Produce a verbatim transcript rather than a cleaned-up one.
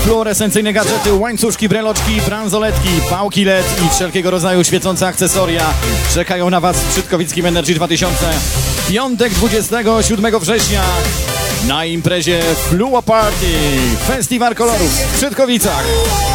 fluorescencyjne gadżety, łańcuszki, breloczki, bransoletki, pałki L E D i wszelkiego rodzaju świecące akcesoria czekają na Was w Brzydkowickim Energy dwa tysiące. Piątek dwudziestego siódmego września na imprezie Fluo Party, Festiwal Kolorów w Brzydkowicach.